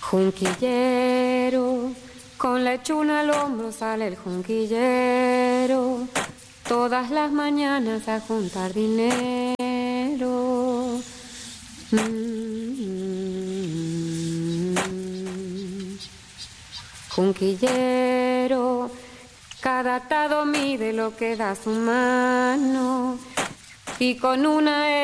Junquillero, con la hechuna al hombro sale el junquillero, todas las mañanas a juntar dinero. Junquillero, cada atado mide lo que da su mano y con una